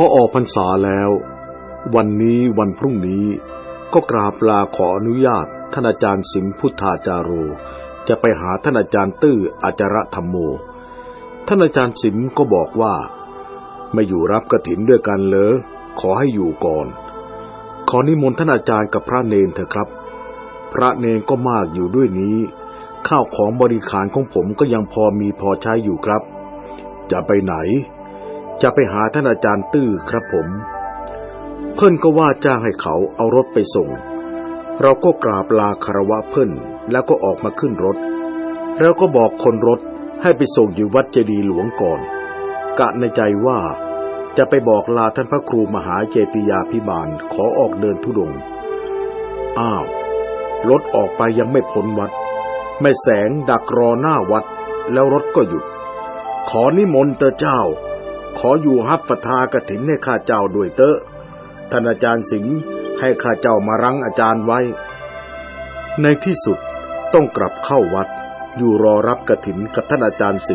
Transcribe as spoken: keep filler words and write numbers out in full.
อออกพรรษาแล้ววันนี้วันพรุ่งนี้ก็กราบลาขออนุญาตท่านอาจารย์สิมพุทธาจาโรจะไปหาท่านอาจารย์ตื้ออาจารธรรมโมท่านอาจารย์สิมก็บอกว่าไม่อยู่รับกฐินด้วยกันเหรอขอให้อยู่ก่อนขอนิมนต์ท่านอาจารย์กับพระเนนเถอะครับพระเนนก็มากอยู่ด้วยนี้ข้าวของบริขารของผมก็ยังพอมีพอใช้อยู่ครับจะไปไหนจะไปหาท่านอาจารย์ตื้อครับผมเพิ่นก็ว่าจ้างให้เขาเอารถไปส่งเราก็กราบลาคารวะเพิ่นแล้วก็ออกมาขึ้นรถแล้วก็บอกคนรถให้ไปส่งอยู่วัดเจดีย์หลวงก่อนกะในใจว่าจะไปบอกลาท่านพระครูมหาเจติยาภิบาลขอออกเดินธุดงค์อ้าวรถออกไปยังไม่พ้นวัดแม่แสงดักรอหน้าวัดแล้วรถก็หยุดขอนิมนต์เตอเจ้าขออยู่ฮับปทากฐินให้ข้าเจ้าด้วยเตอะท่านอาจารย์สิงห์ให้ข้าเจ้ามารั้งอาจารย์ไว้ในที่สุดต้องกลับเข้าวัดอยู่รอรับกฐินกับท่านอาจารย์สิ